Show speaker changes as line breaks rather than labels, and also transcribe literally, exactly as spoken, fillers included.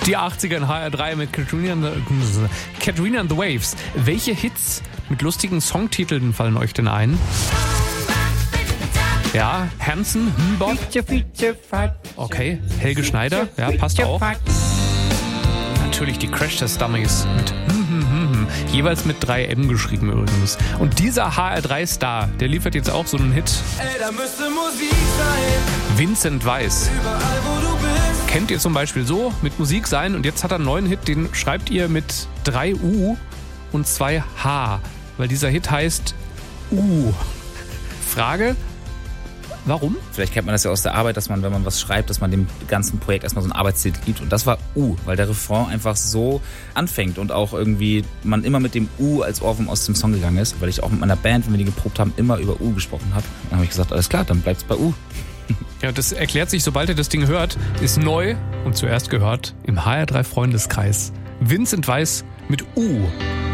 Die achtziger in H R drei mit Katrina and, the, Katrina and the Waves. Welche Hits mit lustigen Songtiteln fallen euch denn ein? Ja, Hanson, Mbot. Okay, Helge Schneider, ja, passt auch. Natürlich die Crash-Test-Dummies mit hm, hm, hm, hm. Jeweils mit drei M geschrieben übrigens. Und dieser H R drei Star, der liefert jetzt auch so einen Hit.
Ey, da müsste Musik sein.
Vincent Weiss.
Überall, wo du bist.
Kennt ihr zum Beispiel so, mit Musik sein. Und jetzt hat er einen neuen Hit, den schreibt ihr mit drei U und zwei H. Weil dieser Hit heißt U. Frage: Warum?
Vielleicht kennt man das ja aus der Arbeit, dass man, wenn man was schreibt, dass man dem ganzen Projekt erstmal so einen Arbeitstitel gibt. Und das war U, weil der Refrain einfach so anfängt und auch irgendwie man immer mit dem U als Ohrwurm aus dem Song gegangen ist. Weil ich auch mit meiner Band, wenn wir die geprobt haben, immer über U gesprochen habe. Dann habe ich gesagt, alles klar, dann bleibt's bei U.
Ja, das erklärt sich, sobald ihr das Ding hört, ist neu und zuerst gehört im H R drei Freundeskreis. Vincent Weiss mit U.